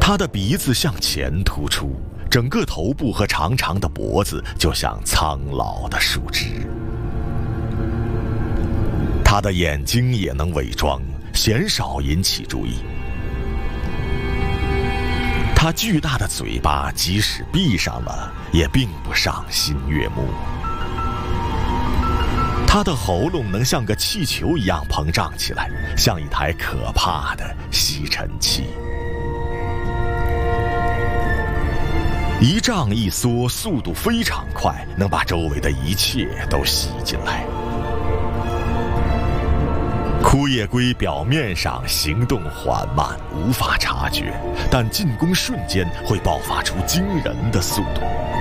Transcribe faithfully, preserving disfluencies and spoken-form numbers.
它的鼻子向前突出，整个头部和长长的脖子就像苍老的树枝。它的眼睛也能伪装，鲜少引起注意。它巨大的嘴巴即使闭上了，也并不赏心悦目。它的喉咙能像个气球一样膨胀起来，像一台可怕的吸尘器。一胀一缩，速度非常快，能把周围的一切都吸进来。枯叶龟表面上行动缓慢，无法察觉，但进攻瞬间会爆发出惊人的速度。